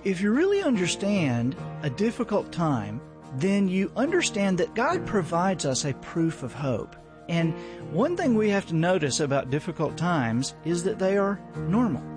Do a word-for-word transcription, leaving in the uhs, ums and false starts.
If you really understand a difficult time, then you understand that God provides us a proof of hope. And one thing we have to notice about difficult times is that they are normal.